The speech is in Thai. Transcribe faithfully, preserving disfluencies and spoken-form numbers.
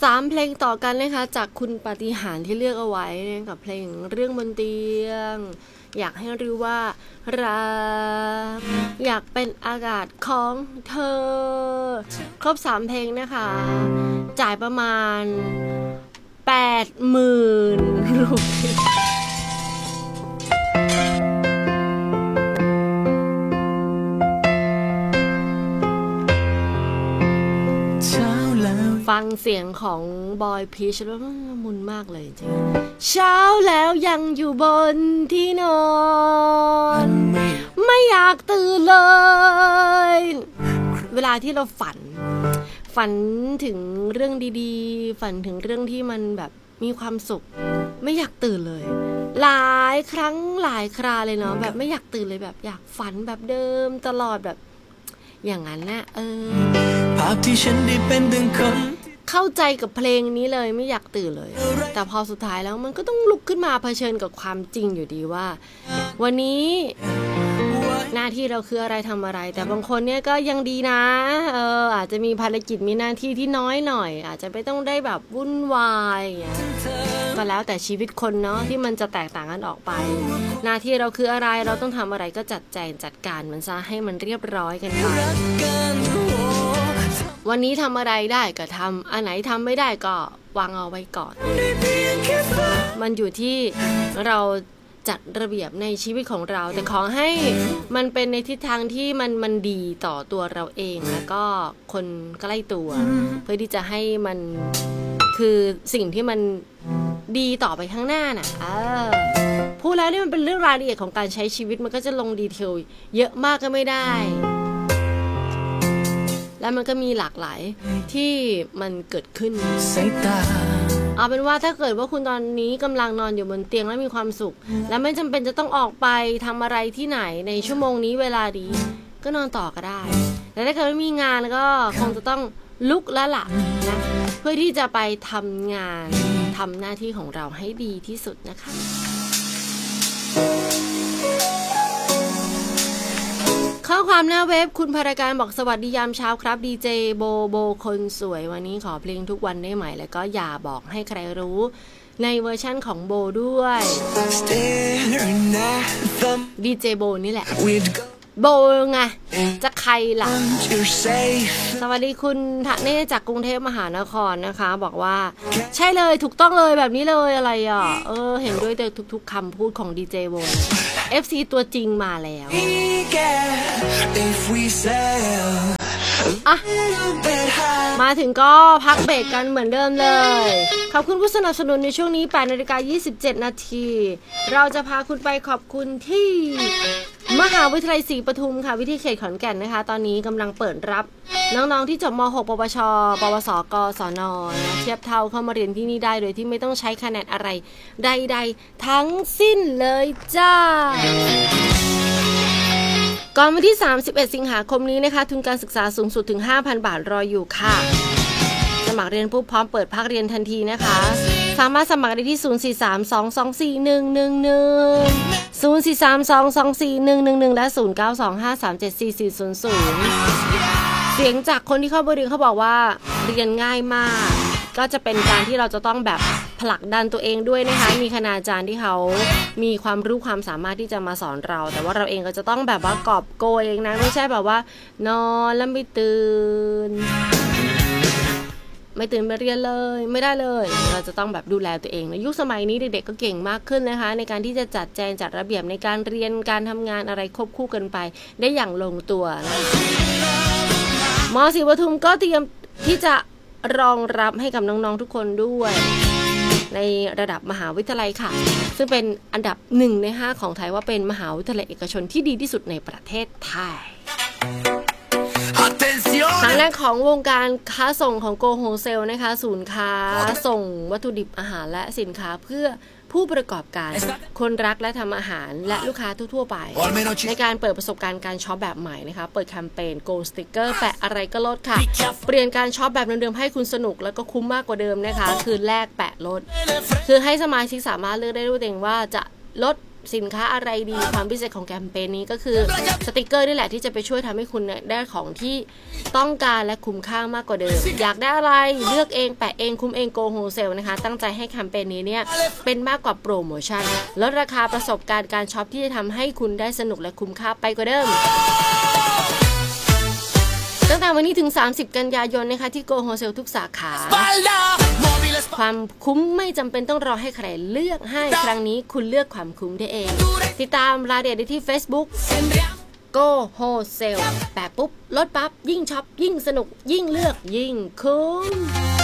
ามเพลงต่อกันนะคะจากคุณปาฏิหาริย์ที่เลือกเอาไว้กับเพลงเรื่องบนเตียงอยากให้รู้ว่ารักอยากเป็นอากาศของเธอครบสามเพลงนะคะจ่ายประมาณ แปดหมื่น รูปีฟังเสียงของบอยพีชแล้วมุนมากเลยจริงเช้าแล้วยังอยู่บนที่นอนไม่อยากตื่นเลยเวลาที่เราฝันฝันถึงเรื่องดีๆฝันถึงเรื่องที่มันแบบมีความสุขไม่อยากตื่นเลยหลายครั้งหลายคราเลยเนาะแบบไม่อยากตื่นเลยแบบอยากฝันแบบเดิมตลอดแบบอย่างนั้นนะเออภาพที่ฉันได้เป็นดังคนเข้าใจกับเพลงนี้เลยไม่อยากตื่นเลยแต่พอสุดท้ายแล้วมันก็ต้องลุกขึ้นมาเผชิญกับความจริงอยู่ดีว่าวันนี้หน้าที่เราคืออะไรทำอะไรแต่บางคนเนี่ยก็ยังดีนะเอออาจจะมีภารกิจมีหน้าที่ที่น้อยหน่อยอาจจะไม่ต้องได้แบบวุ่นวายอย่างเงี้ยก็แล้วแต่ชีวิตคนเนาะที่มันจะแตกต่างกันออกไปหน้าที่เราคืออะไรเราต้องทำอะไรก็จัดแจงจัดการมันซะให้มันเรียบร้อยกันไปวันนี้ทำอะไรได้ก็ทำอันไหนทำไม่ได้ก็วางเอาไว้ก่อนมันอยู่ที่เราจัดระเบียบในชีวิตของเราแต่ขอให้มันเป็นในทิศทางที่มันมันดีต่อตัวเราเองแล้วก็คนใกล้ตัวเพื่อที่จะให้มันคือสิ่งที่มันดีต่อไปข้างหน้าน่ะเออพูดแล้วนี่มันเป็นเรื่องรายละเอียดของการใช้ชีวิตมันก็จะลงดีเทลเยอะมากก็ไม่ได้แล้วมันก็มีหลากหลายที่มันเกิดขึ้นเอาเป็นว่าถ้าเกิดว่าคุณตอนนี้กำลังนอนอยู่บนเตียงแล้วมีความสุขและไม่จำเป็นจะต้องออกไปทำอะไรที่ไหนในชั่วโมงนี้เวลาดีก็นอนต่อก็ได้แต่ถ้าเกิดไม่มีงานก็คงจะต้องลุกแล้วล่ะนะเพื่อที่จะไปทำงานทำหน้าที่ของเราให้ดีที่สุดนะคะข้อความหน้าเว็บคุณภารการบอกสวัสดียามเช้าครับดีเจโบโบคนสวยวันนี้ขอเพลงทุกวันได้ไหมแล้วก็อย่าบอกให้ใครรู้ในเวอร์ชั่นของโบด้วยดีเจโบนี่แหละโบไงจะใครล่ะสวัสดีคุณทะเนศจากกรุงเทพมหานครนะคะบอกว่าใช่เลยถูกต้องเลยแบบนี้เลยอะไรอ่ะเออเห็นด้วยแต่ทุกๆคำพูดของดีเจโบ เอฟ ซี ตัวจริงมาแล้วอ่ะมาถึงก็พักเบรกกันเหมือนเดิมเลยขอบคุณผู้สนับสนุนในช่วงนี้ แปดนาฬิกายี่สิบเจ็ดนาทีเราจะพาคุณไปขอบคุณที่มหาวิทยาลัยศรีปทุมค่ะวิทยาเขตขอนแก่นนะคะตอนนี้กำลังเปิดรับน้องๆที่จบม หก ปวช ปวส กศน.เทียบเท่าเข้ามาเรียนที่นี่ได้โดยที่ไม่ต้องใช้คะแนนอะไรใดๆทั้งสิ้นเลยจ้าก่อนวันที่สามสิบเอ็ดสิงหาคมนี้นะคะทุนการศึกษาสูงสุดถึง ห้าพัน บาทรออยู่ค่ะสมัครเรียนปุ๊บพร้อมเปิดภาคเรียนทันทีนะคะสามารถสมัครได้ที่ศูนย์ สี่ สาม สอง สอง สี่ หนึ่ง หนึ่ง หนึ่ง ศูนย์ สี่ สาม สอง สอง สี่ หนึ่ง หนึ่ง หนึ่งและศูนย์ เก้า สอง ห้า สาม เจ็ด สี่ สี่ ศูนย์ ศูนย์เสียงจากคนที่เข้าไปเรียนเขาบอกว่าเรียนง่ายมากก็จะเป็นการที่เราจะต้องแบบผลักดันตัวเองด้วยนะคะมีคณาจารย์ที่เขามีความรู้ความสามารถที่จะมาสอนเราแต่ว่าเราเองก็จะต้องแบบว่ากอบโกยเองนะไม่ใช่แบบว่านอนแล้วไม่ตื่นไม่ตื่นไปเรียนเลยไม่ได้เลยเราจะต้องแบบดูแลตัวเองในยุคสมัยนี้เด็กๆก็เก่งมากขึ้นนะคะในการที่จะจัดแจงจัดระเบียบในการเรียนการทำงานอะไรควบคู่กันไปได้อย่างลงตัวนะม.ศรีปทุมก็เตรียมที่จะรองรับให้กับน้องๆทุกคนด้วยในระดับมหาวิทยาลัยค่ะซึ่งเป็นอันดับหนึ่งในห้าของไทยว่าเป็นมหาวิทยาลัยเอกชนที่ดีที่สุดในประเทศไทยทางด้านของวงการค้าส่งของโกโฮเซลนะคะศูนย์ค้าส่งวัตถุดิบอาหารและสินค้าเพื่อผู้ประกอบการคนรักและทำอาหารและลูกค้าทั่วๆไปในการเปิดประสบการณ์การช็อปแบบใหม่นะคะเปิดแคมเปญ Go Sticker แปะอะไรก็ลดค่ะเปลี่ยนการช็อปแบบเดิมๆให้คุณสนุกแล้วก็คุ้มมากกว่าเดิมนะคะคือแลกแปะลดคือให้สมาชิกสามารถเลือกได้ด้วยเองว่าจะลดสินค้าอะไรดีความพิเศษของแคมเปญนี้ก็คือสติกเกอร์นี่แหละที่จะไปช่วยทำให้คุณได้ของที่ต้องการและคุ้มค่ามากกว่าเดิมอยากได้อะไรเลือกเองแปะเองคุมเองโกโฮเซลนะคะตั้งใจให้แคมเปญนี้เนี่ยเป็นมากกว่าโปรโมชั่นลดราคาประสบการณ์การช็อปที่จะทำให้คุณได้สนุกและคุ้มค่าไปกว่าเดิมตั้งแต่วันนี้ถึงสามสิบกันยายนนะคะที่โกโฮเซลทุกสาขาความคุ้มไม่จำเป็นต้องรอให้ใครเลือกให้ครั้งนี้คุณเลือกความคุ้มได้เองติดตามรายละเอียดได้ที่ Facebook โกโฮเซลแปะปุ๊บลดปั๊บยิ่งช็อปยิ่งสนุกยิ่งเลือกยิ่งคุ้ม